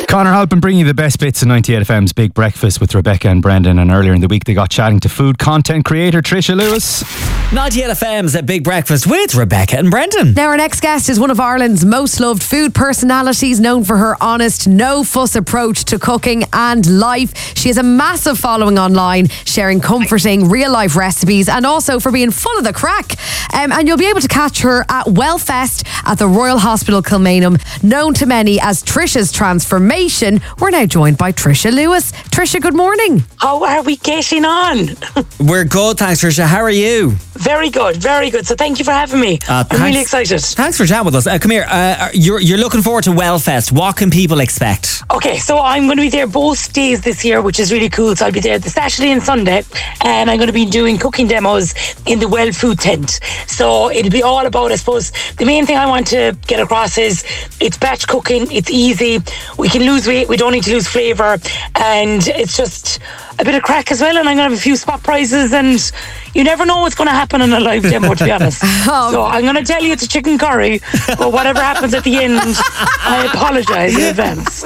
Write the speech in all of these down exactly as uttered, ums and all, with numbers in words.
Connor Halpin bringing you the best bits of ninety-eight F M's Big Breakfast with Rebecca and Brendan. And earlier in the week they got chatting to food content creator Trisha Lewis. ninety-eight F M's at Big Breakfast with Rebecca and Brendan. Now our next guest is one of Ireland's most loved food personalities, known for her honest, no fuss approach to cooking and life. She has a massive following online, sharing comforting real life recipes and also for being full of the crack. Um, and you'll be able to catch her at Wellfest at the Royal Hospital Kilmainham, known to many as Trisha's Transformation. We're now joined by Trisha Lewis. Trisha, good morning. How are we getting on? We're good, thanks Trisha. How are you? Very good, very good. So thank you for having me. Uh, I'm really excited. Thanks for chatting with us. Uh, come here. Uh, you're you're looking forward to Wellfest. What can people expect? Okay, so I'm going to be there both days this year, which is really cool. So I'll be there the Saturday and Sunday, and I'm going to be doing cooking demos in the Well Food tent. So it'll be all about, I suppose, the main thing I want to get across is it's batch cooking, it's easy, we can lose weight, we don't need to lose flavour, and it's just a bit of crack as well. And I'm going to have a few spot prizes, and you never know what's going to happen in a live demo, to be honest. oh. So I'm going to tell you it's a chicken curry, but whatever happens at the end, I apologise in advance.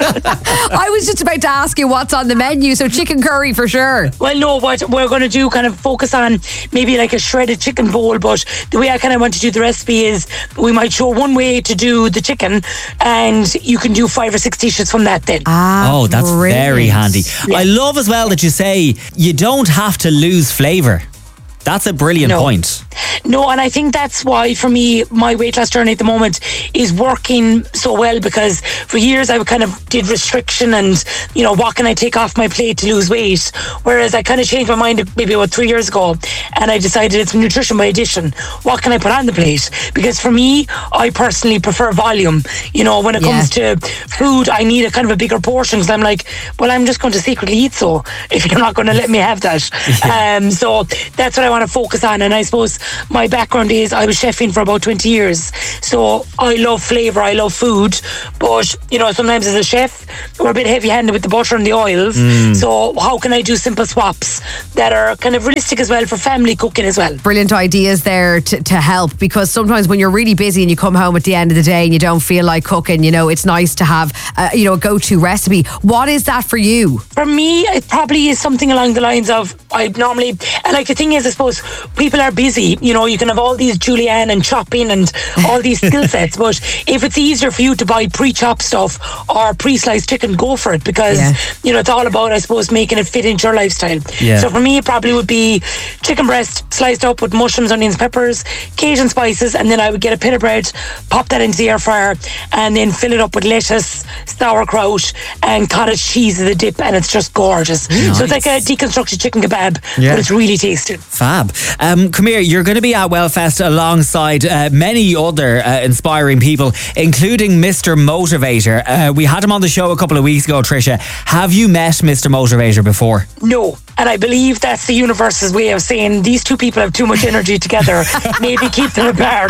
I was just about to ask you what's on the menu, so chicken curry for sure. Well, no, what we're going to do, kind of focus on maybe like a shredded chicken bowl, but the way I kind of want to do the recipe is we might show one way to do the chicken, and you can do five or six dishes from that then. Ah, oh, that's brilliant. very handy. Yeah. I love as well that you say you don't have to lose flavour. That's a brilliant no. point. No, and I think that's why, for me, my weight loss journey at the moment is working so well, because for years I kind of did restriction and, you know, what can I take off my plate to lose weight? Whereas I kind of changed my mind maybe about three years ago, and I decided it's nutrition by addition. What can I put on the plate? Because for me, I personally prefer volume. You know, when it yeah. comes to food, I need a kind of a bigger portion, because I'm like, well, I'm just going to secretly eat so if you're not going to let me have that. Yeah. Um, so that's what I want to focus on. And I suppose my background is I was chefing for about twenty years, so I love flavour, I love food, but you know, sometimes as a chef we're a bit heavy handed with the butter and the oils. mm. So how can I do simple swaps that are kind of realistic as well for family cooking as well? Brilliant ideas there to, to help, because sometimes when you're really busy and you come home at the end of the day and you don't feel like cooking, you know, it's nice to have uh, you know, a go-to recipe. What is that for you? For me, it probably is something along the lines of, I normally, and like the thing is, I suppose people are busy, you know, you can have all these julienne and chopping and all these skill sets, but if it's easier for you to buy pre-chopped stuff or pre-sliced chicken, go for it, because yeah. you know, it's all about, I suppose, making it fit into your lifestyle. Yeah. So for me, it probably would be chicken breast sliced up with mushrooms, onions, peppers, Cajun spices, and then I would get a pita bread, pop that into the air fryer, and then fill it up with lettuce, sauerkraut, and cottage cheese as a dip, and it's just gorgeous. Nice. So it's like a deconstructed chicken kebab, yeah. but it's really tasty. Fab. Um, come here, you're going to be at Wellfest alongside uh, many other uh, inspiring people, including Mister Motivator. Uh, we had him on the show a couple of weeks ago, Trisha. Have you met Mister Motivator before? No, and I believe that's the universe's way of saying these two people have too much energy together. Maybe keep them apart.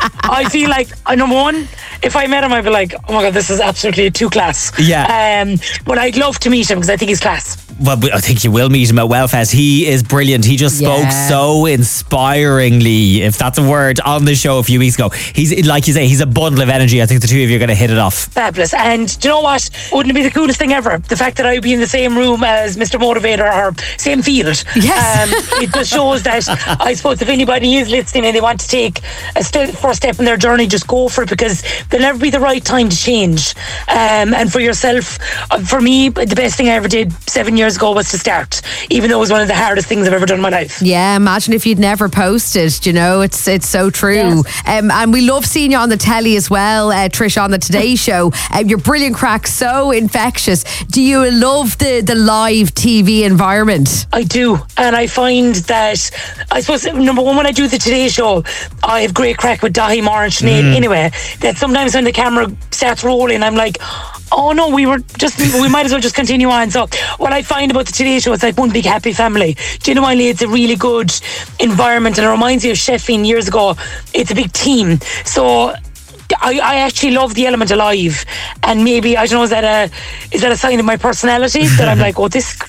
I feel like, uh, number one, if I met him, I'd be like, oh my God, this is absolutely too class. Yeah. Um, but I'd love to meet him because I think he's class. Well, I think you will meet him at Wellfest. He is brilliant. He just spoke yeah. so inspiringly, if that's a word, on the show a few weeks ago. He's, like you say, he's a bundle of energy. I think the two of you are going to hit it off. Fabulous. And do you know what? Wouldn't it be the coolest thing ever? The fact that I'd be in the same room as Mister Motivator, or same field. Yes. Um, it just shows that, I suppose, if anybody is listening and they want to take a st- first step in their journey, just go for it, because there'll never be the right time to change. Um, and for yourself, uh, for me, the best thing I ever did seven years ago was to start, even though it was one of the hardest things I've ever done in my life. Yeah, imagine if you'd never posted, you know, it's it's so true. Yes. Um, and we love seeing you on the telly as well, uh, Trish, on the Today Show. Uh, your brilliant crack, so infectious. Do you love the, the live T V environment? I do, and I find that, I suppose, number one, when I do the Today Show, I have great crack with Dahi, Moore and Sinead mm. anyway, that sometimes when the camera starts rolling, I'm like, oh no, we were just, we might as well just continue on. So what I find about the Today Show, it's like one big happy family. Genuinely, it's a really good environment, and it reminds me of chefing years ago. It's a big team. So I, I actually love the element of live, and maybe, I don't know, is that a is that a sign of my personality that I'm like, oh, this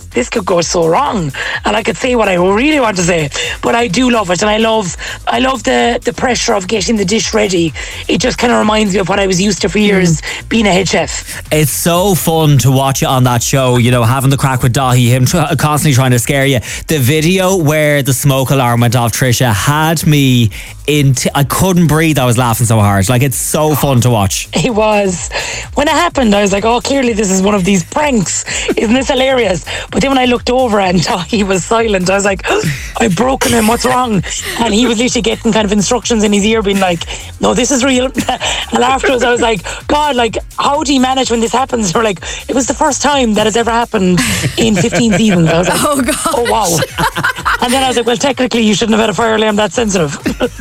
this could go so wrong, and I could say what I really want to say. But I do love it, and I love, I love the the pressure of getting the dish ready. It just kind of reminds me of what I was used to for years, mm. being a head chef. It's so fun to watch it on that show, you know, having the crack with Dahi, him tr- constantly trying to scare you. The video where the smoke alarm went off, Trisha, had me in... T- I couldn't breathe. I was laughing so hard. Like, it's so fun to watch. It was. When it happened, I was like, oh, clearly this is one of these pranks. Isn't this hilarious? But then when I looked over and he was silent, I was like, oh, I've broken him. What's wrong? And he was literally getting kind of instructions in his ear, being like, no, this is real. And afterwards, I was like, God, like, how do you manage when this happens? Or like, it was the first time that has ever happened in fifteen seasons. I was like, oh, God. Oh, wow. And then I was like, well, technically, you shouldn't have had a fire alarm that sensitive.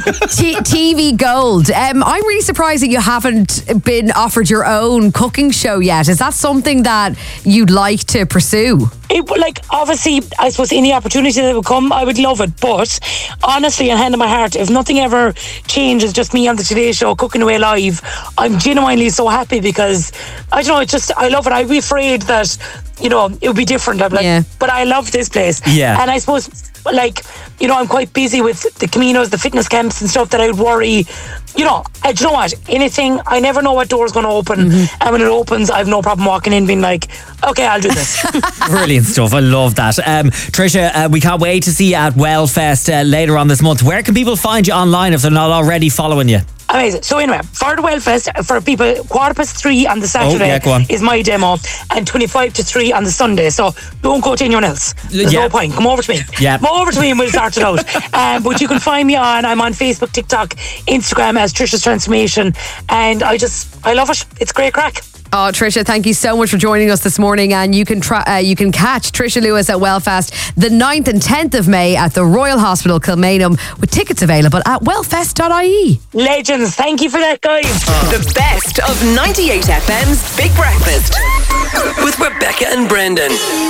T- T V Gold. Um, I'm really surprised that you haven't been offered your own cooking show yet. Is that something that you'd like to pursue? It, like, obviously, I suppose any opportunity that would come, I would love it. But honestly, and hand on my heart, if nothing ever changes, just me on the Today Show cooking away live, I'm genuinely so happy because I don't know. It's just I love it. I'd be afraid that, you know, it would be different. I'm like, yeah. But I love this place. Yeah. And I suppose, like, you know, I'm quite busy with the Caminos, the fitness camps and stuff that I would worry. You know, I, do you know what? Anything, I never know what door's going to open. Mm-hmm. And when it opens, I have no problem walking in being like, okay, I'll do this. Brilliant stuff. I love that. Um, Trisha, uh, we can't wait to see you at Wellfest uh, later on this month. Where can people find you online if they're not already following you? Amazing. So anyway, for the Wellfest, for people, quarter past three on the Saturday oh, yeah, go on. is my demo, and twenty-five to three on the Sunday. So don't go to anyone else. There's yeah. no point. Come over to me. Yeah. Come over to me and we'll sort it out. um, but you can find me on, I'm on Facebook, TikTok, Instagram as Trisha's Transformation. And I just, I love it. It's great crack. Oh, Trisha, thank you so much for joining us this morning. And you can try, uh, you can catch Trisha Lewis at Wellfest the ninth and tenth of May at the Royal Hospital Kilmainham, with tickets available at wellfest dot I E. Legends, thank you for that, guys. The best of ninety-eight F M's Big Breakfast with Rebecca and Brendan.